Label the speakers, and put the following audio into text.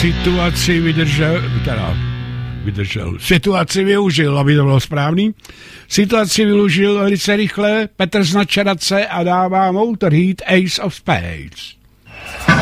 Speaker 1: situaci situaci využil, aby to bylo správný. Situaci využil velice rychle Petr z Načerace a dává Motorhead Ace of Spades.